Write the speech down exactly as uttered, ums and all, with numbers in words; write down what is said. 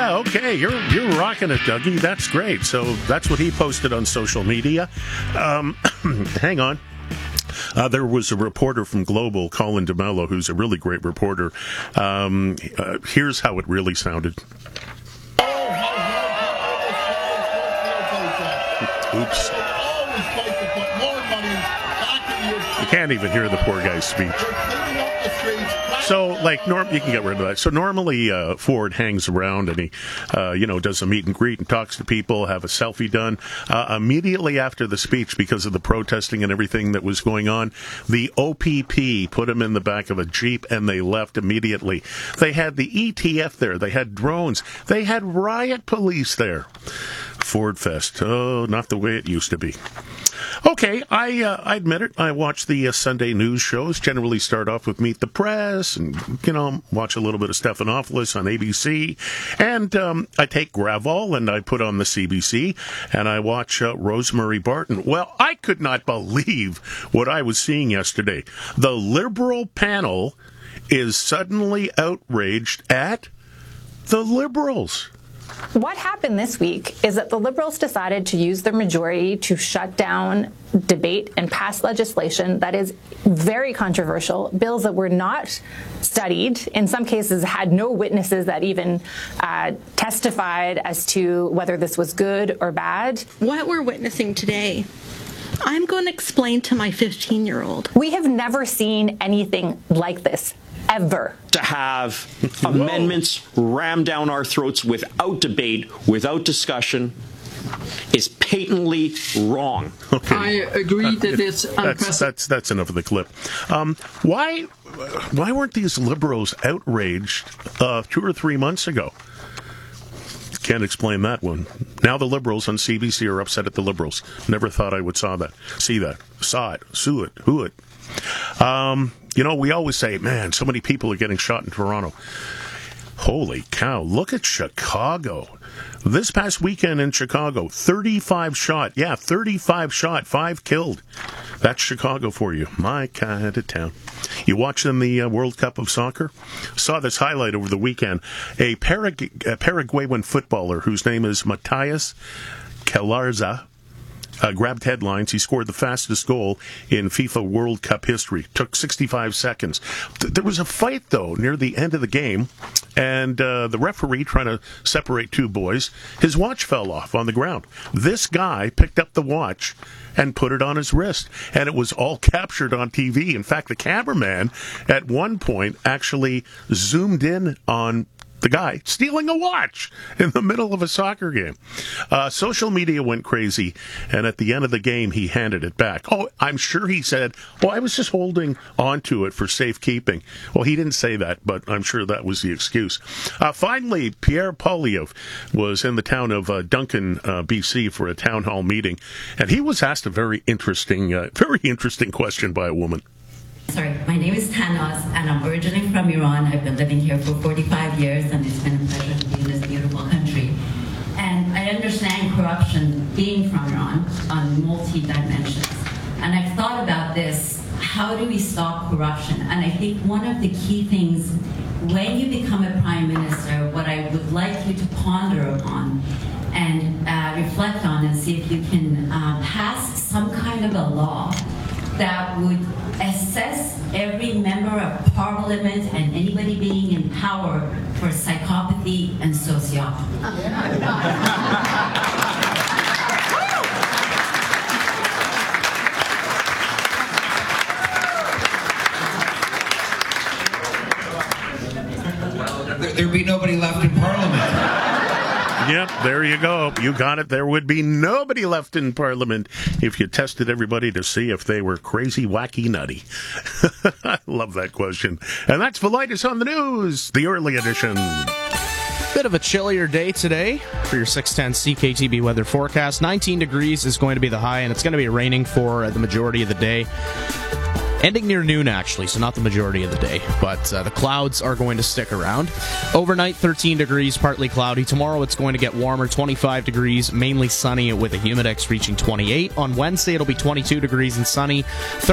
Yeah, okay, you're you're rocking it, Dougie. That's great. So that's what he posted on social media. Um, hang on. Uh, there was a reporter from Global, Colin DeMello, who's a really great reporter. Um, uh, here's how it really sounded. Oops. You can't even hear the poor guy's speech. So, like, norm, you can get rid of that. So normally uh, Ford hangs around and he, uh, you know, does a meet and greet and talks to people, have a selfie done. Uh, immediately after the speech, because of the protesting and everything that was going on, the O P P put him in the back of a Jeep and they left immediately. They had the E T F there. They had drones. They had riot police there. Ford Fest. Oh, not the way it used to be. Okay, I uh, I admit it. I watch the uh, Sunday news shows. Generally start off with Meet the Press and, you know, watch a little bit of Stephanopoulos on A B C. And um, I take Gravol and I put on the C B C and I watch uh, Rosemary Barton. Well, I could not believe what I was seeing yesterday. The Liberal panel is suddenly outraged at the Liberals. What happened this week is that the Liberals decided to use their majority to shut down debate and pass legislation that is very controversial, bills that were not studied, in some cases had no witnesses that even uh, testified as to whether this was good or bad. What we're witnessing today, I'm going to explain to my fifteen-year-old. We have never seen anything like this. Ever. To have amendments rammed down our throats without debate, without discussion, is patently wrong. Okay. I agree that it's unprecedented. That's, that's, that's enough of the clip. Um, why, why weren't these Liberals outraged uh, two or three months ago? Can't explain that one. Now the Liberals on C B C are upset at the Liberals. Never thought I would saw that. See that. Saw it. Sue it. Who it. Um... You know, we always say, man, so many people are getting shot in Toronto. Holy cow, look at Chicago. This past weekend in Chicago, thirty-five shot. Yeah, thirty-five shot, five killed. That's Chicago for you. My kind of town. You watching the uh, World Cup of Soccer? Saw this highlight over the weekend. A, Parag- a Paraguayan footballer whose name is Matias Calarza. Uh, grabbed headlines. He scored the fastest goal in FIFA World Cup history. Took sixty-five seconds. Th- there was a fight, though, near the end of the game, and uh, the referee trying to separate two boys. His watch fell off on the ground. This guy picked up the watch and put it on his wrist, and it was all captured on T V. In fact, the cameraman at one point actually zoomed in on the guy stealing a watch in the middle of a soccer game. Uh, social media went crazy, and at the end of the game, he handed it back. Oh, I'm sure he said, oh, I was just holding onto it for safekeeping. Well, he didn't say that, but I'm sure that was the excuse. Uh, finally, Pierre Poilievre was in the town of uh, Duncan, uh, B C for a town hall meeting, and he was asked a very interesting, uh, very interesting question by a woman. Sorry, my name is Tanaz, and I'm originally from Iran. I've been living here for forty-five years, and it's been a pleasure to be in this beautiful country. And I understand corruption being from Iran on multi-dimensions. And I've thought about this, how do we stop corruption? And I think one of the key things, when you become a prime minister, what I would like you to ponder upon and uh, reflect on and see if you can uh, pass some kind of a law that would assess every member of parliament and anybody being in power for psychopathy and sociopathy. there, there'd be nobody left in parliament. Yep, there you go. You got it. There would be nobody left in Parliament if you tested everybody to see if they were crazy, wacky, nutty. I love that question. And that's Velitis on the News, the early edition. Bit of a chillier day today for your six ten C K T B weather forecast. nineteen degrees is going to be the high, and it's going to be raining for the majority of the day. Ending near noon, actually, so not the majority of the day, but uh, the clouds are going to stick around. Overnight, thirteen degrees, partly cloudy. Tomorrow, it's going to get warmer, twenty-five degrees, mainly sunny with a humidex reaching twenty-eight. On Wednesday, it'll be twenty-two degrees and sunny.